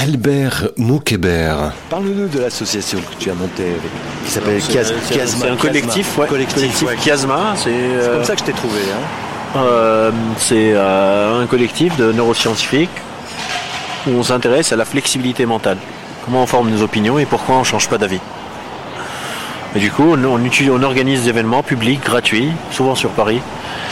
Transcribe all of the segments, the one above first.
Albert Moukébert. Parle-nous de l'association que tu as montée qui s'appelle Chiasma. C'est un collectif, collectif Chiasma. C'est comme ça que je t'ai trouvé. C'est un collectif de neuroscientifiques où on s'intéresse à la flexibilité mentale. Comment on forme nos opinions et pourquoi on ne change pas d'avis. Et du coup, on organise des événements publics, gratuits, souvent sur Paris.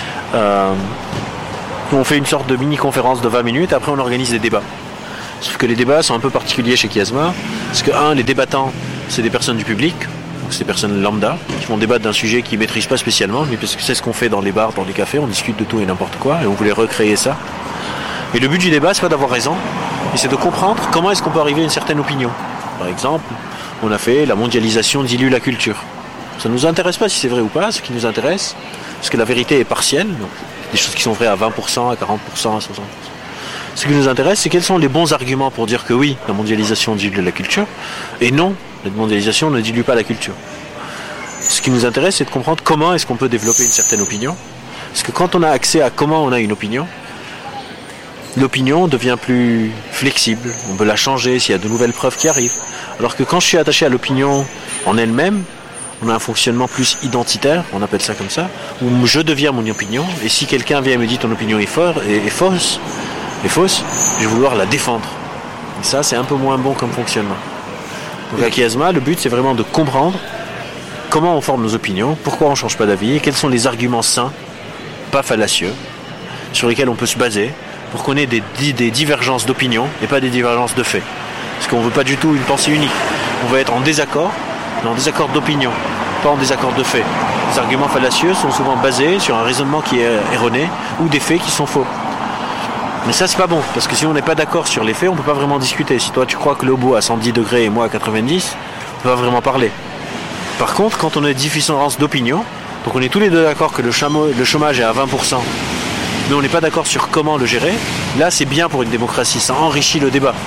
On fait une sorte de mini-conférence de 20 minutes, après on organise des débats. Sauf que les débats sont un peu particuliers chez Chiasma, parce que les débattants, c'est des personnes du public, donc c'est des personnes lambda, qui vont débattre d'un sujet qu'ils ne maîtrisent pas spécialement, mais parce que c'est ce qu'on fait dans les bars, dans les cafés, on discute de tout et n'importe quoi, et on voulait recréer ça. Et le but du débat, c'est pas d'avoir raison, mais c'est de comprendre comment est-ce qu'on peut arriver à une certaine opinion. Par exemple, on a fait la mondialisation dilue la culture. Ça ne nous intéresse pas si c'est vrai ou pas, ce qui nous intéresse, parce que la vérité est partielle, donc des choses qui sont vraies à 20%, à 40%, à 60%. Ce qui nous intéresse, c'est quels sont les bons arguments pour dire que oui, la mondialisation dilue la culture, et non, la mondialisation ne dilue pas la culture. Ce qui nous intéresse, c'est de comprendre comment est-ce qu'on peut développer une certaine opinion. Parce que quand on a accès à comment on a une opinion, l'opinion devient plus flexible, on peut la changer s'il y a de nouvelles preuves qui arrivent. Alors que quand je suis attaché à l'opinion en elle-même, on a un fonctionnement plus identitaire, on appelle ça comme ça, où je deviens mon opinion, et si quelqu'un vient et me dit ton opinion est fausse, je vais vouloir la défendre. Et ça, c'est un peu moins bon comme fonctionnement. Donc à Chiasma, le but, c'est vraiment de comprendre comment on forme nos opinions, pourquoi on ne change pas d'avis, et quels sont les arguments sains, pas fallacieux, sur lesquels on peut se baser, pour qu'on ait des divergences d'opinion, et pas des divergences de faits. Parce qu'on ne veut pas du tout une pensée unique. On veut être en désaccord, mais en désaccord d'opinion, pas en désaccord de faits. Les arguments fallacieux sont souvent basés sur un raisonnement qui est erroné, ou des faits qui sont faux. Mais ça, c'est pas bon, parce que si on n'est pas d'accord sur les faits, on ne peut pas vraiment discuter. Si toi, tu crois que le bout à 110 degrés et moi à 90, on ne peut pas vraiment parler. Par contre, quand on a une différence d'opinion, donc on est tous les deux d'accord que le chômage est à 20%, mais on n'est pas d'accord sur comment le gérer, là, c'est bien pour une démocratie, ça enrichit le débat.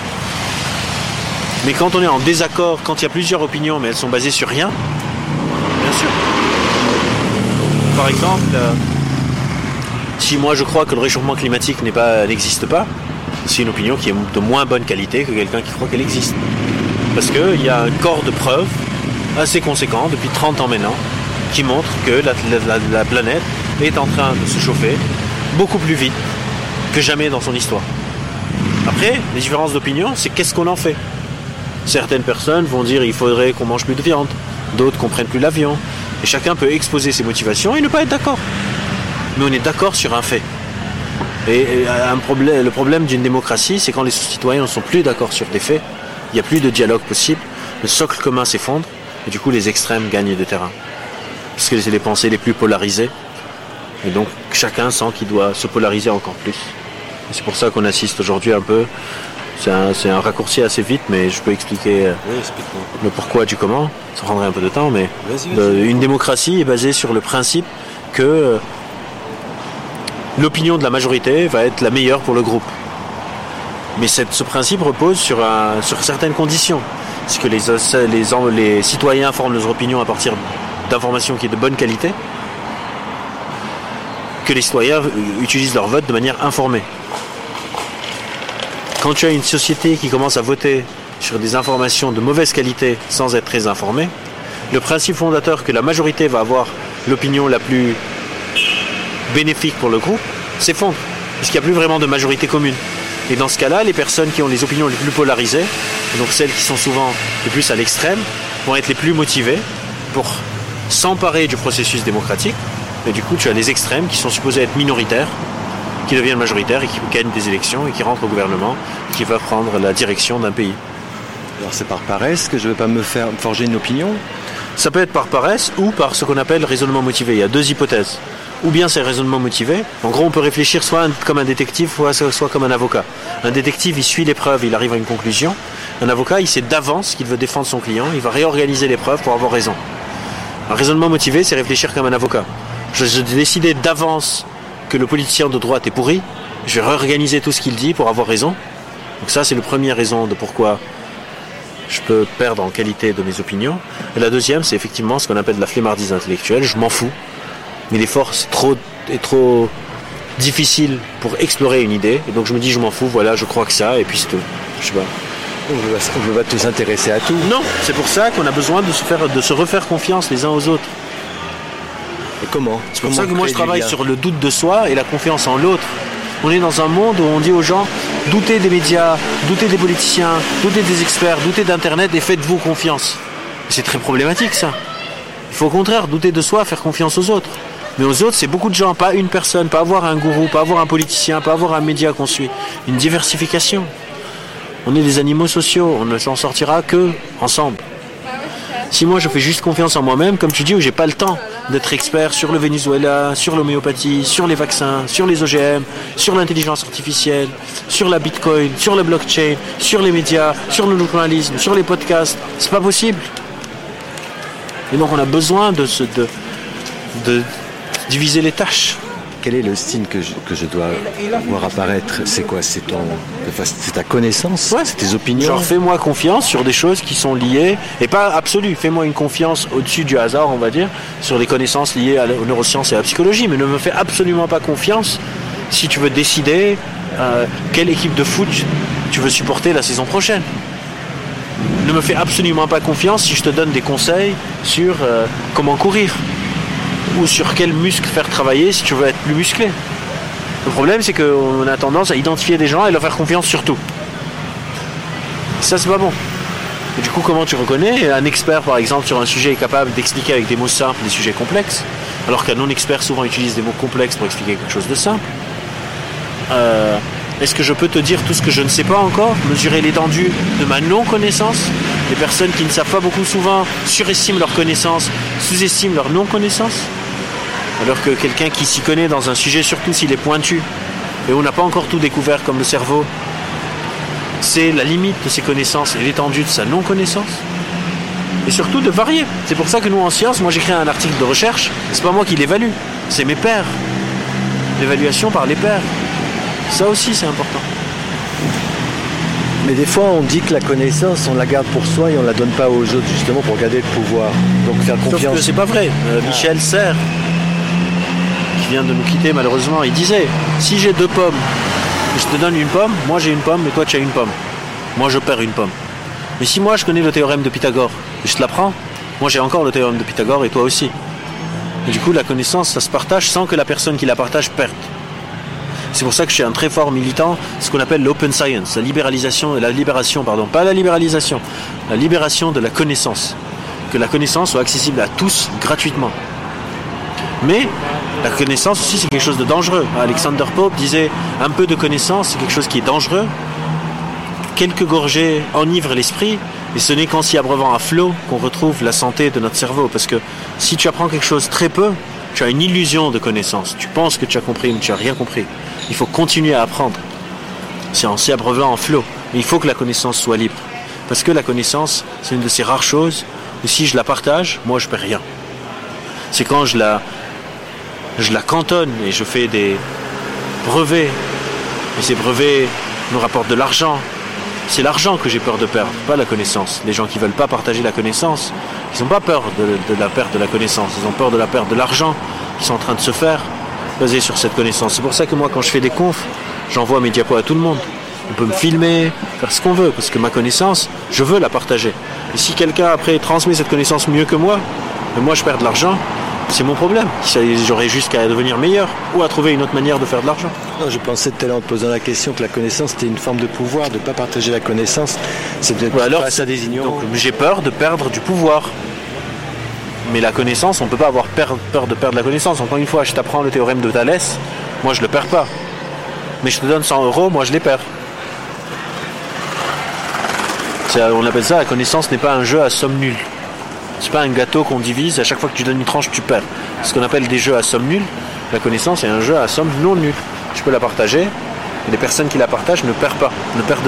Mais quand on est en désaccord, quand il y a plusieurs opinions, mais elles sont basées sur rien, bien sûr. Par exemple, si moi je crois que le réchauffement climatique n'existe pas, c'est une opinion qui est de moins bonne qualité que quelqu'un qui croit qu'elle existe. Parce qu'il y a un corps de preuves assez conséquent depuis 30 ans maintenant qui montre que la planète est en train de se chauffer beaucoup plus vite que jamais dans son histoire. Après, les différences d'opinion, c'est qu'est-ce qu'on en fait. Certaines personnes vont dire il faudrait qu'on mange plus de viande, d'autres qu'on prenne plus l'avion, et chacun peut exposer ses motivations et ne pas être d'accord. Mais on est d'accord sur un fait. Et le problème d'une démocratie, c'est quand les citoyens ne sont plus d'accord sur des faits, il n'y a plus de dialogue possible, le socle commun s'effondre, et du coup les extrêmes gagnent du terrain. Parce que c'est les pensées les plus polarisées, et donc chacun sent qu'il doit se polariser encore plus. Et c'est pour ça qu'on assiste aujourd'hui un peu, c'est un raccourci assez vite, mais je peux expliquer le pourquoi du comment, ça prendrait un peu de temps, mais une démocratie est basée sur le principe que l'opinion de la majorité va être la meilleure pour le groupe. Mais ce principe repose sur certaines conditions. C'est que les citoyens forment leurs opinions à partir d'informations qui sont de bonne qualité, que les citoyens utilisent leur vote de manière informée. Quand tu as une société qui commence à voter sur des informations de mauvaise qualité sans être très informée, le principe fondateur que la majorité va avoir l'opinion la plus bénéfique pour le groupe s'effondre, parce qu'il n'y a plus vraiment de majorité commune. Et dans ce cas-là, les personnes qui ont les opinions les plus polarisées, donc celles qui sont souvent les plus à l'extrême, vont être les plus motivées pour s'emparer du processus démocratique. Et du coup, tu as les extrêmes qui sont supposés être minoritaires, qui deviennent majoritaires et qui gagnent des élections et qui rentrent au gouvernement et qui va prendre la direction d'un pays. Alors c'est par paresse que je ne vais pas me faire forger une opinion ? Ça peut être par paresse ou par ce qu'on appelle raisonnement motivé. Il y a deux hypothèses. Ou bien c'est raisonnement motivé. En gros, on peut réfléchir soit comme un détective, soit comme un avocat. Un détective, il suit les preuves, il arrive à une conclusion. Un avocat, il sait d'avance qu'il veut défendre son client, il va réorganiser les preuves pour avoir raison. Un raisonnement motivé, c'est réfléchir comme un avocat. Je décidé d'avance que le politicien de droite est pourri, je vais réorganiser tout ce qu'il dit pour avoir raison. Donc ça, c'est la première raison de pourquoi je peux perdre en qualité de mes opinions. Et la deuxième, c'est effectivement ce qu'on appelle la flemmardise intellectuelle. Je m'en fous. Mais l'effort est trop difficile pour explorer une idée. Et donc je me dis, je m'en fous, voilà, je crois que ça, et puis c'est tout. Je sais pas. On ne veut pas tous s'intéresser à tout. Non, c'est pour ça qu'on a besoin de se refaire confiance les uns aux autres. Et comment? C'est pour ça que moi je travaille sur le doute de soi et la confiance en l'autre. On est dans un monde où on dit aux gens, doutez des médias, doutez des politiciens, doutez des experts, doutez d'Internet et faites-vous confiance. C'est très problématique ça. Il faut au contraire douter de soi, faire confiance aux autres. Mais aux autres, c'est beaucoup de gens, pas une personne, pas avoir un gourou, pas avoir un politicien, pas avoir un média qu'on suit. Une diversification. On est des animaux sociaux, on ne s'en sortira que ensemble. Si moi je fais juste confiance en moi-même, comme tu dis, où j'ai pas le temps d'être expert sur le Venezuela, sur l'homéopathie, sur les vaccins, sur les OGM, sur l'intelligence artificielle, sur la Bitcoin, sur le blockchain, sur les médias, sur le journalisme, sur les podcasts, c'est pas possible. Et donc on a besoin de diviser les tâches. Quel est le signe que je dois voir apparaître? C'est quoi? C'est ta connaissance? Ouais. C'est tes opinions? Genre fais-moi confiance sur des choses qui sont liées, et pas absolues, fais-moi une confiance au-dessus du hasard, on va dire, sur des connaissances liées aux neurosciences et à la psychologie, mais ne me fais absolument pas confiance si tu veux décider quelle équipe de foot tu veux supporter la saison prochaine. Ne me fais absolument pas confiance si je te donne des conseils sur comment courir. Ou sur quel muscle faire travailler si tu veux être plus musclé. Le problème, c'est qu'on a tendance à identifier des gens et leur faire confiance sur tout. Ça, c'est pas bon. Et du coup, comment tu reconnais? Un expert, par exemple, sur un sujet est capable d'expliquer avec des mots simples des sujets complexes, alors qu'un non-expert souvent utilise des mots complexes pour expliquer quelque chose de simple. Est-ce que je peux te dire tout ce que je ne sais pas encore? Mesurer l'étendue de ma non-connaissance? Les personnes qui ne savent pas beaucoup souvent surestiment leur connaissance, sous-estiment leur non-connaissance. Alors que quelqu'un qui s'y connaît dans un sujet, surtout s'il est pointu, et on n'a pas encore tout découvert comme le cerveau, c'est la limite de ses connaissances et l'étendue de sa non-connaissance. Et surtout de varier. C'est pour ça que nous en sciences, moi j'écris un article de recherche, c'est pas moi qui l'évalue, c'est mes pairs. L'évaluation par les pairs. Ça aussi c'est important. Mais des fois on dit que la connaissance on la garde pour soi et on la donne pas aux autres justement pour garder le pouvoir. Donc faire confiance. Sauf que c'est pas vrai. Michel Serres, qui vient de nous quitter malheureusement, il disait, si j'ai 2 pommes, je te donne une pomme, moi j'ai une pomme et toi tu as une pomme. Moi je perds une pomme. Mais si moi je connais le théorème de Pythagore et je te l'apprends, moi j'ai encore le théorème de Pythagore et toi aussi. Et du coup la connaissance ça se partage sans que la personne qui la partage perde. C'est pour ça que je suis un très fort militant, ce qu'on appelle l'open science, la libération de la connaissance. Que la connaissance soit accessible à tous gratuitement. Mais la connaissance aussi c'est quelque chose de dangereux. Alexander Pope disait un peu de connaissance c'est quelque chose qui est dangereux. Quelques gorgées enivrent l'esprit et ce n'est qu'en s'y abreuvant à flot qu'on retrouve la santé de notre cerveau. Parce que si tu apprends quelque chose très peu, tu as une illusion de connaissance. Tu penses que tu as compris mais tu n'as rien compris. Il faut continuer à apprendre. C'est en s'y abreuvant en flot. Mais il faut que la connaissance soit libre. Parce que la connaissance, c'est une de ces rares choses où si je la partage, moi je ne perds rien. C'est quand je la cantonne et je fais des brevets. Et ces brevets nous rapportent de l'argent. C'est l'argent que j'ai peur de perdre, pas la connaissance. Les gens qui ne veulent pas partager la connaissance, ils n'ont pas peur de la perte de la connaissance. Ils ont peur de la perte de l'argent qui sont en train de se faire basé sur cette connaissance. C'est pour ça que moi, quand je fais des confs, j'envoie mes diapos à tout le monde. On peut me filmer, faire ce qu'on veut, parce que ma connaissance, je veux la partager. Et si quelqu'un, après, transmet cette connaissance mieux que moi, et moi je perds de l'argent, c'est mon problème. J'aurais juste qu'à devenir meilleur ou à trouver une autre manière de faire de l'argent. Non, je pensais tout à l'heure en te posant la question que la connaissance c'était une forme de pouvoir, de ne pas partager la connaissance. C'est peut-être alors, face à des ignorants. Donc, j'ai peur de perdre du pouvoir. Mais la connaissance, on ne peut pas avoir peur de perdre la connaissance. Encore une fois, je t'apprends le théorème de Thalès, moi je le perds pas. Mais je te donne 100 €, moi je les perds. On appelle ça, la connaissance n'est pas un jeu à somme nulle. C'est pas un gâteau qu'on divise, à chaque fois que tu donnes une tranche, tu perds. Ce qu'on appelle des jeux à somme nulle, la connaissance est un jeu à somme non nulle. Tu peux la partager, et les personnes qui la partagent ne perdent pas.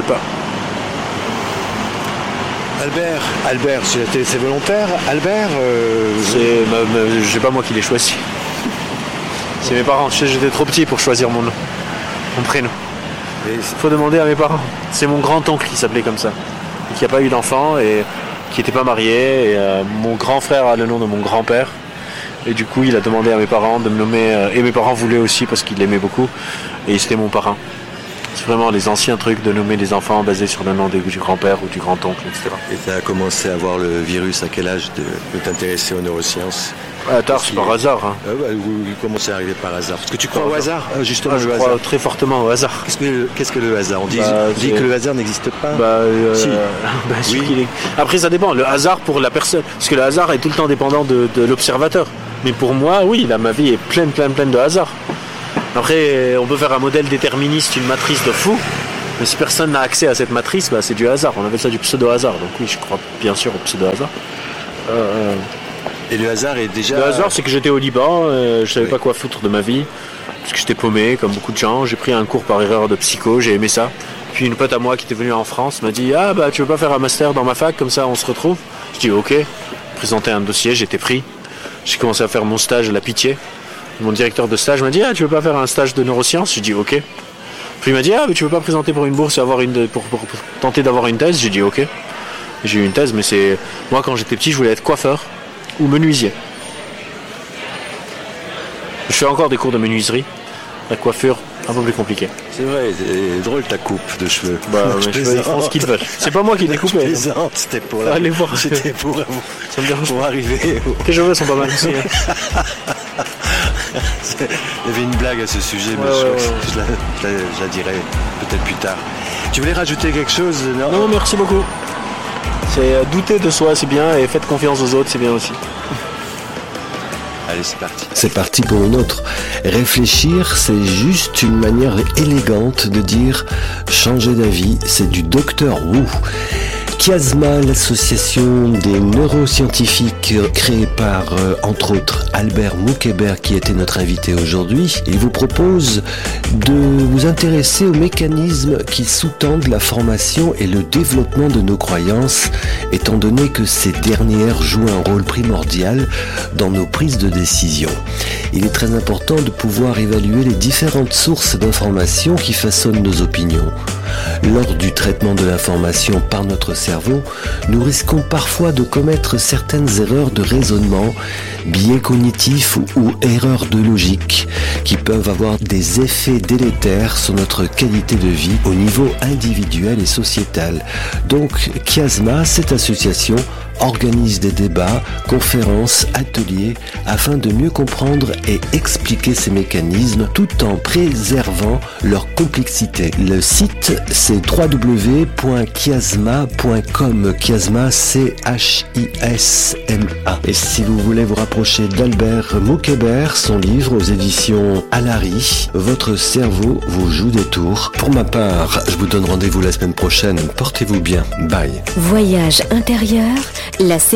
Albert, c'est volontaire. Albert, c'est pas moi qui l'ai choisi. C'est mes parents. J'étais trop petit pour choisir mon prénom. Il faut demander à mes parents. C'est mon grand-oncle qui s'appelait comme ça. Et qui n'a pas eu d'enfant et qui n'était pas marié. Et, mon grand frère a le nom de mon grand-père. Et du coup, il a demandé à mes parents de me nommer. Et mes parents voulaient aussi parce qu'ils l'aimaient beaucoup. Et c'était mon parrain. C'est vraiment les anciens trucs de nommer les enfants basés sur le nom du grand-père ou du grand-oncle, etc. Et tu as commencé à voir le virus à quel âge de t'intéresser aux neurosciences? Tard, c'est par hasard. Hein. Comment c'est arrivé par hasard? Parce que tu crois au hasard, justement. Je crois très fortement au hasard. Qu'est-ce que le hasard? On dit que le hasard n'existe pas. Si. Oui. Après, ça dépend. Le hasard pour la personne, parce que le hasard est tout le temps dépendant de l'observateur. Mais pour moi, oui, là, ma vie est pleine de hasard. Après, on peut faire un modèle déterministe, une matrice de fou. Mais si personne n'a accès à cette matrice, c'est du hasard. On appelle ça du pseudo-hasard. Donc oui, je crois bien sûr au pseudo-hasard. Et le hasard est déjà... Le hasard, c'est que j'étais au Liban, je savais pas quoi foutre de ma vie, parce que j'étais paumé, comme beaucoup de gens. J'ai pris un cours par erreur de psycho, j'ai aimé ça. Puis une pote à moi qui était venue en France m'a dit « Ah, tu veux pas faire un master dans ma fac, comme ça on se retrouve ?» Je dis « Ok ». Présenté un dossier, j'étais pris. J'ai commencé à faire mon stage à la Pitié. Mon directeur de stage m'a dit « Ah, tu veux pas faire un stage de neurosciences ?» J'ai dit « Ok ». Puis il m'a dit « Ah, mais tu veux pas présenter pour une bourse et pour tenter d'avoir une thèse ?» J'ai dit « Ok ». J'ai eu une thèse, mais c'est... Moi, quand j'étais petit, je voulais être coiffeur ou menuisier. Je fais encore des cours de menuiserie. La coiffure, un peu plus compliqué. C'est vrai, c'est drôle ta coupe de cheveux. Mes cheveux, ils font ce qu'ils veulent. C'est pas moi qui les coupé. C'était pour allez voir. C'était pour arriver. Tes cheveux sont pas mal aussi. Il y avait une blague à ce sujet, mais je la dirai peut-être plus tard. Tu voulais rajouter quelque chose? Non, merci beaucoup. C'est douter de soi, c'est bien, et faites confiance aux autres, c'est bien aussi. Allez, c'est parti. C'est parti pour une autre. Réfléchir, c'est juste une manière élégante de dire changer d'avis, c'est du Docteur Who. Chiasma, l'association des neuroscientifiques créée par, entre autres, Albert Moukébert, qui était notre invité aujourd'hui, il vous propose de vous intéresser aux mécanismes qui sous-tendent la formation et le développement de nos croyances, étant donné que ces dernières jouent un rôle primordial dans nos prises de décision. Il est très important de pouvoir évaluer les différentes sources d'informations qui façonnent nos opinions. Lors du traitement de l'information par notre cerveau, nous risquons parfois de commettre certaines erreurs de raisonnement, biais cognitifs ou erreurs de logique qui peuvent avoir des effets délétères sur notre qualité de vie au niveau individuel et sociétal. Donc, Chiasma, cette association, organise des débats, conférences, ateliers afin de mieux comprendre et expliquer ces mécanismes tout en préservant leur complexité. Le site, c'est www.chiasma.com. Chiasma, C-H-I-S-M-A. Et si vous voulez vous rapprocher d'Albert Moukébert, son livre aux éditions Alary, Votre cerveau vous joue des tours. Pour ma part, je vous donne rendez-vous la semaine prochaine. Portez-vous bien. Bye. Voyage intérieur, la